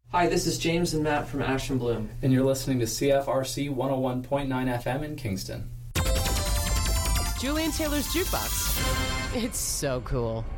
Hi, this is James and Matt from Ash and Bloom. And you're listening to CFRC 101.9 FM in Kingston. Julian Taylor's Jukebox. It's so cool.